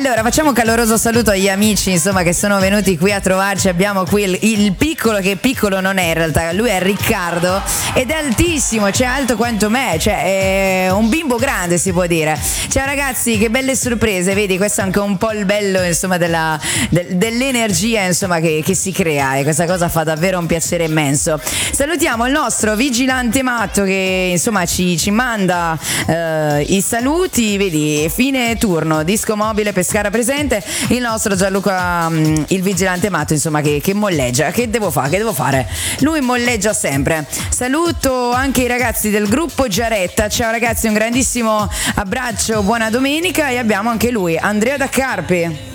Allora, facciamo un caloroso saluto agli amici, insomma, che sono venuti qui a trovarci. Abbiamo qui il piccolo, che piccolo non è in realtà, lui è Riccardo ed è altissimo, cioè alto quanto me, cioè è un bimbo grande, si può dire. Ciao ragazzi, che belle sorprese, vedi, questo è anche un po' il bello, insomma, dell'energia, insomma, che si crea, e questa cosa fa davvero un piacere immenso. Salutiamo il nostro vigilante matto che, insomma, ci manda i saluti, vedi, fine turno, disco mobile Pescara presente, il nostro Gianluca, il vigilante matto, insomma, che molleggia. Che devo fare? Lui molleggia sempre. Saluto anche i ragazzi del gruppo Giaretta. Ciao ragazzi, un grandissimo abbraccio, buona domenica. E abbiamo anche lui, Andrea da Carpi.